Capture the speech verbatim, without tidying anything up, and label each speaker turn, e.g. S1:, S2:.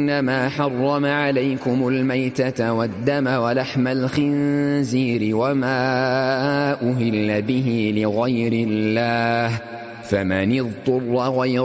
S1: إنما حرم عليكم الميتة والدم ولحم الخنزير وما أهل به لغير الله فمن اضطر غير